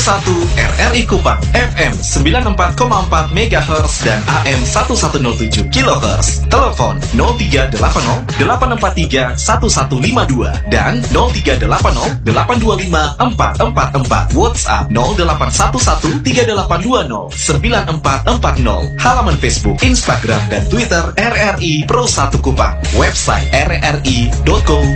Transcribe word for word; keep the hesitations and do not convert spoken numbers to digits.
satu R R I Kupang F M sembilan puluh empat koma empat megahertz dan A M seribu seratus tujuh kilohertz. Telepon nol tiga delapan nol delapan empat tiga satu satu lima dua dan nol tiga delapan nol delapan dua lima empat empat empat. WhatsApp nol delapan satu satu tiga delapan dua nol sembilan empat empat nol. Halaman Facebook, Instagram, dan Twitter R R I Pro satu Kupang. Website r r i dot co